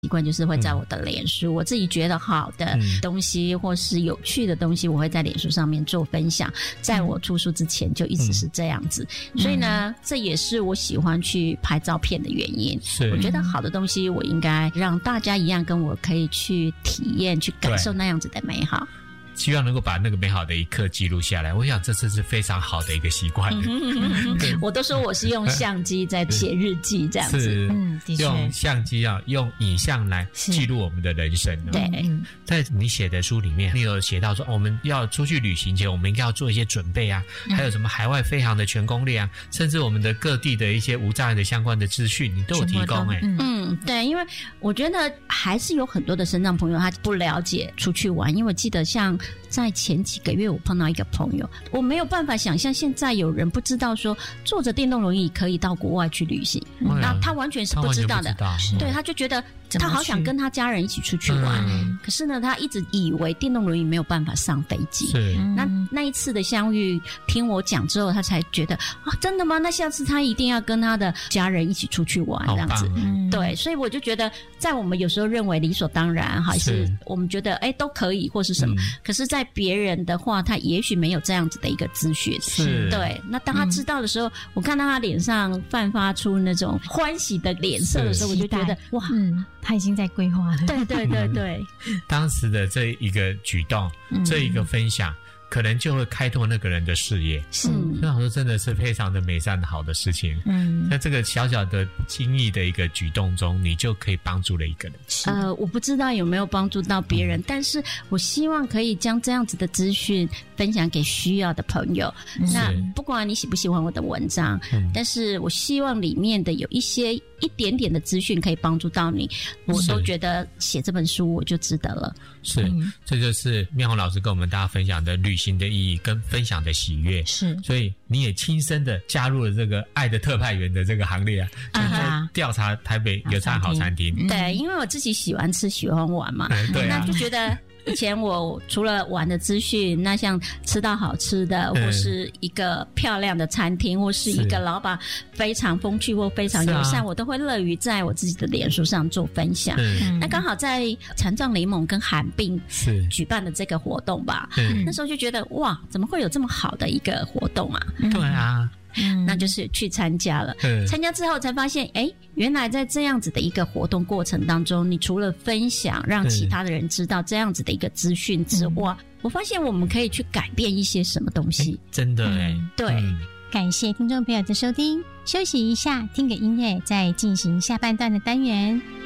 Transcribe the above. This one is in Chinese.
习惯就是会在我的脸书，我自己觉得好的东西或是有趣的东西，我会在脸书上面做分享。在我出书之前就一直是这样子，所以呢，这也是我喜欢去拍照片的原因。我觉得好的东西，我应该让大家一样跟我可以去体验、去感受那样子的美好。 希望能够把那个美好的一刻记录下来，我想这次是非常好的一个习惯。 我都说我是用相机在写日记这样子， 的确用相机用影像来记录我们的人生。 对， 在你写的书里面，你有写到说，我们要出去旅行前，我们应该要做一些准备啊，还有什么海外飞航的全攻略啊，甚至我们的各地的一些无障碍的相关的资讯，你都有提供。 对，因为我觉得还是有很多的身障朋友他不了解出去玩，因为我记得像在前几个月我碰到一个朋友，我没有办法想象现在有人不知道说坐着电动轮椅可以到国外去旅行，那他完全是不知道的。对，他就觉得他好想跟他家人一起出去玩，可是呢他一直以为电动轮椅没有办法上飞机。那一次的相遇听我讲之后，他才觉得真的吗？那下次他一定要跟他的家人一起出去玩这样子。对，所以我就觉得在我们有时候认为理所当然，还是我们觉得都可以或是什么，可是在别人的话他也许没有这样子的一个资讯。对，那当他知道的时候，我看到他脸上泛发出那种欢喜的脸色的时候，我就觉得哇， 他已经在规划了。 对当时的这一个举动，这一个分享，可能就会开拓那个人的视野。那我说真的是非常的美善的好的事情。在这个小小的轻易的一个举动中，你就可以帮助了一个人。 我不知道有没有帮助到别人，但是我希望可以将这样子的资讯分享给需要的朋友。那不管你喜不喜欢我的文章，但是我希望里面的有一点点的资讯可以帮助到你，我都觉得写这本书我就值得了。 这就是妙虹老师跟我们大家分享的旅行的意义跟分享的喜悦。所以你也亲身的加入了这个爱的特派员的这个行列就在调查台北有餐好餐厅。 对，因为我自己喜欢吃喜欢玩嘛，那就觉得以前我除了玩的资讯，那像吃到好吃的，或是一个漂亮的餐厅，或是一个老板非常风趣或非常友善，我都会乐于在我自己的脸书上做分享。那刚好在残障联盟跟罕病举办的这个活动吧，那时候就觉得哇，怎么会有这么好的一个活动啊？ 对啊。 那就是去参加了。参加之后才发现，原来在这样子的一个活动过程当中，你除了分享让其他的人知道这样子的一个资讯之外，我发现我们可以去改变一些什么东西。 真的对。 感谢听众朋友的收听，休息一下，听个音乐，再进行下半段的单元。